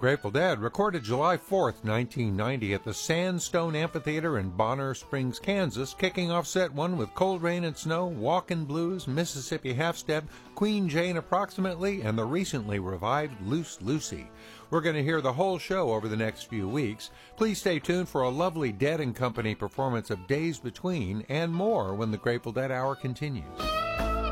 Grateful Dead recorded July 4th, 1990 at the Sandstone Amphitheater in Bonner Springs, Kansas, kicking off set one with Cold Rain and Snow, Walkin' Blues, Mississippi Half Step, Queen Jane Approximately, and the recently revived Loose Lucy. We're going to hear the whole show over the next few weeks. Please stay tuned for a lovely Dead & Company performance of Days Between and more when the Grateful Dead Hour continues.